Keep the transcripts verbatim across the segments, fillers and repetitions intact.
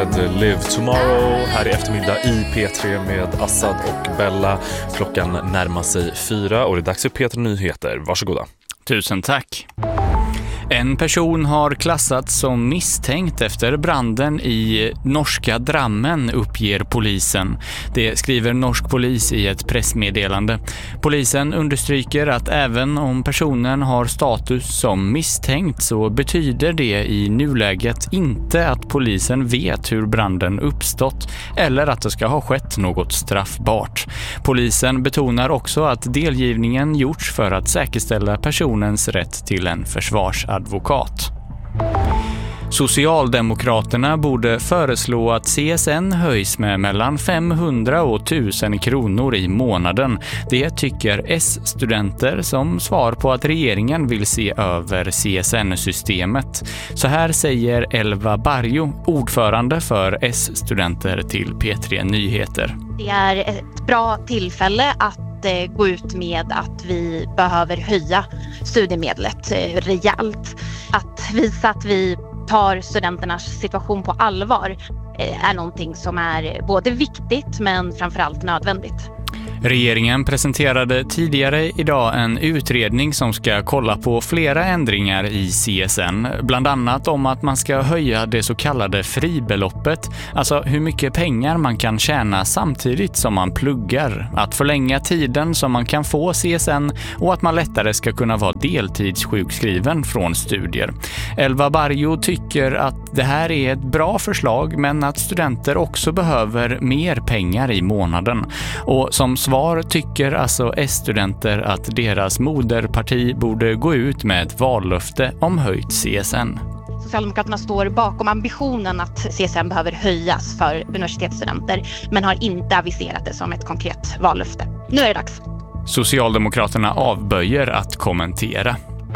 med Live Tomorrow här i eftermiddag i P tre med Assad och Bella. Klockan närmar sig fyra och det är dags för P tre Nyheter. Varsågoda. Tusen tack. En person har klassats som misstänkt efter branden i norska Drammen, uppger polisen. Det skriver norsk polis i ett pressmeddelande. Polisen understryker att även om personen har status som misstänkt så betyder det i nuläget inte att polisen vet hur branden uppstått eller att det ska ha skett något straffbart. Polisen betonar också att delgivningen gjorts för att säkerställa personens rätt till en försvarsadvokat. Advokat. Socialdemokraterna borde föreslå att C S N höjs med mellan femhundra och tusen kronor i månaden. Det tycker S-studenter som svar på att regeringen vill se över C S N-systemet. Så här säger Elva Barjo, ordförande för S-studenter till P tre Nyheter. Det är ett bra tillfälle att gå ut med att vi behöver höja studiemedlet rejält. Att visa att vi tar studenternas situation på allvar är någonting som är både viktigt men framförallt nödvändigt. Regeringen presenterade tidigare idag en utredning som ska kolla på flera ändringar i C S N. Bland annat om att man ska höja det så kallade fribeloppet, alltså hur mycket pengar man kan tjäna samtidigt som man pluggar. Att förlänga tiden som man kan få C S N och att man lättare ska kunna vara deltidssjukskriven från studier. Elva Barjo tycker att det här är ett bra förslag men att studenter också behöver mer pengar i månaden. Och som svar tycker alltså S-studenter att deras moderparti borde gå ut med ett vallöfte om höjt C S N. Socialdemokraterna står bakom ambitionen att C S N behöver höjas för universitetsstudenter men har inte aviserat det som ett konkret vallöfte. Nu är det dags. Socialdemokraterna avböjer att kommentera.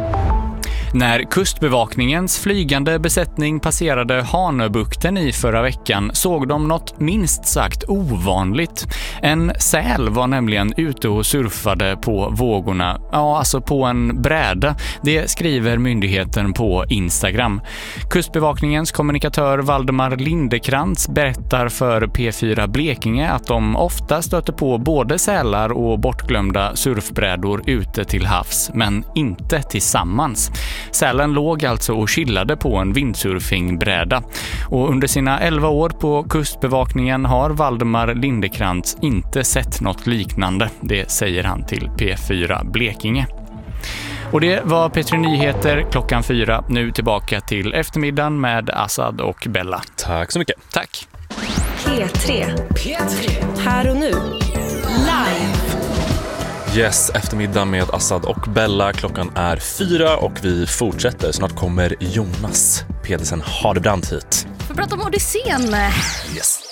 När kustbevakningens flygande besättning passerade Hanöbukten i förra veckan såg de något minst sagt ovanligt. En säl var nämligen ute och surfade på vågorna, ja alltså på en bräda. Det skriver myndigheten på Instagram. Kustbevakningens kommunikatör Valdemar Lindekrantz berättar för P fyra Blekinge att de ofta stöter på både sälar och bortglömda surfbrädor ute till havs, men inte tillsammans. Sälen låg alltså och chillade på en windsurfingbräda. Och under sina elva år på kustbevakningen har Valdemar Lindekrantz inte sett något liknande. Det säger han till P fyra Blekinge. Och det var P tre Nyheter klockan fyra. Nu tillbaka till eftermiddagen med Assad och Bella. Tack så mycket. Tack. P tre. P tre. Här och nu. Live. Yes, eftermiddag med Assad och Bella. Klockan är fyra och vi fortsätter. Snart kommer Jonas Pedersen Hardbrand hit. För att prata om Odysseen. Yes.